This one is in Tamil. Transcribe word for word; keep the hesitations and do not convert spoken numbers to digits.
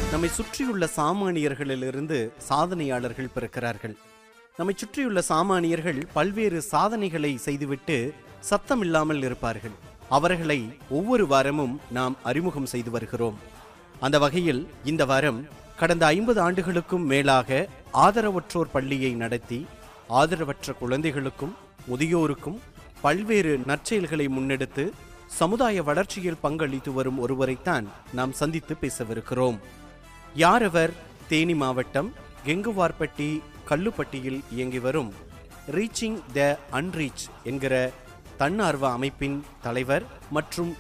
நம்மை சுற்றியுள்ள சாமானியர்களிலிருந்து சாதனையாளர்கள் பிறக்கிறார்கள். நம்மை சுற்றியுள்ள சாமானியர்கள் பல்வேறு சாதனைகளை செய்துவிட்டு சத்தமில்லாமல் இருப்பார்கள். அவர்களை ஒவ்வொரு வாரமும் நாம் அறிமுகம் செய்து வருகிறோம். அந்த வகையில் இந்த வாரம் கடந்த ஐம்பது ஆண்டுகளுக்கும் மேலாக ஆதரவற்றோர் பள்ளியை நடத்தி ஆதரவற்ற குழந்தைகளுக்கும் முதியோருக்கும் பல்வேறு நற்செயல்களை முன்னெடுத்து சமுதாய வளர்ச்சியில் பங்களித்து வரும் ஒருவரைத்தான் நாம் சந்தித்து பேசவிருக்கிறோம். யார் அவர்? தேனி மாவட்டம் கெங்குவார்பட்டி கல்லுப்பட்டியில் இயங்கி வரும் ரீச்சிங் த அன்ரீச் என்கிற தன்னார்வ அமைப்பின் தலைவர் மற்றும்